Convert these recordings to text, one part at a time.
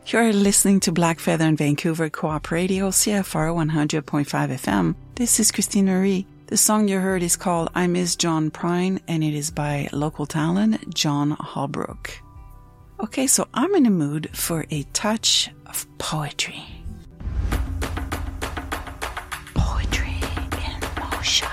You're listening to Black Feather in Vancouver Co-op Radio, CFR 100.5 FM. This is Christine Marie. The song you heard is called I Miss John Prine, and it is by local talent John Holbrook. Okay, so I'm in the mood for a touch of poetry. Poetry in motion.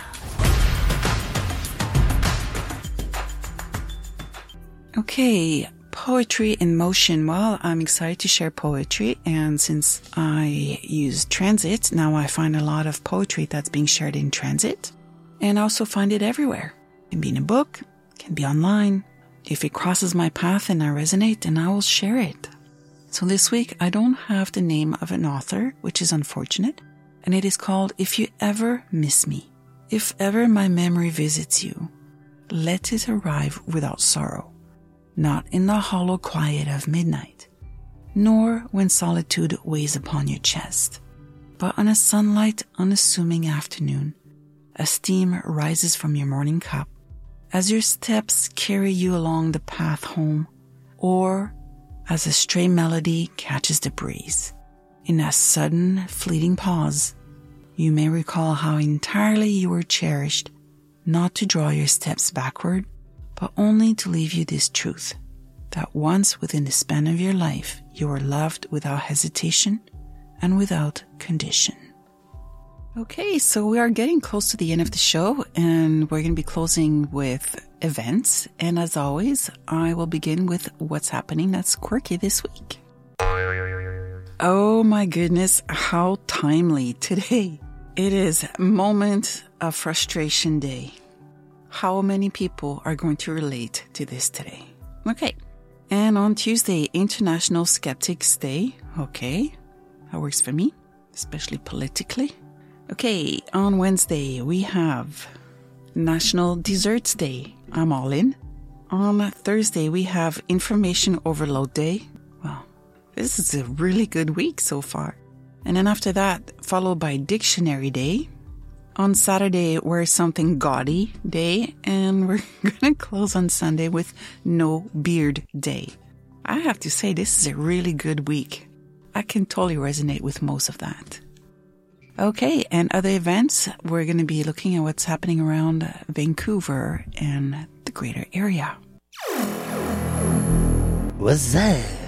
Okay, poetry in motion. Well, I'm excited to share poetry, and since I use transit, now I find a lot of poetry that's being shared in transit, and I also find it everywhere. It can be in a book, it can be online. If it crosses my path and I resonate, then I will share it. So this week, I don't have the name of an author, which is unfortunate, and it is called If You Ever Miss Me. If ever my memory visits you, let it arrive without sorrow. Not in the hollow quiet of midnight, nor when solitude weighs upon your chest, but on a sunlight unassuming afternoon, a steam rises from your morning cup, as your steps carry you along the path home, or as a stray melody catches the breeze. In a sudden, fleeting pause, you may recall how entirely you were cherished, not to draw your steps backward, but only to leave you this truth, that once within the span of your life, you were loved without hesitation and without condition. Okay, so we are getting close to the end of the show, and we're going to be closing with events. And as always, I will begin with what's happening that's quirky this week. Oh my goodness, how timely today. It is Moment of Frustration Day. How many people are going to relate to this today? Okay. And on Tuesday, International Skeptics Day. Okay. That works for me, especially politically. Okay. On Wednesday, we have National Desserts Day. I'm all in. On Thursday, we have Information Overload Day. Wow. This is a really good week so far. And then after that, followed by Dictionary Day. On Saturday, we're something gaudy day, and we're going to close on Sunday with No Beard Day. I have to say, this is a really good week. I can totally resonate with most of that. Okay, and other events, we're going to be looking at what's happening around Vancouver and the greater area. What's that?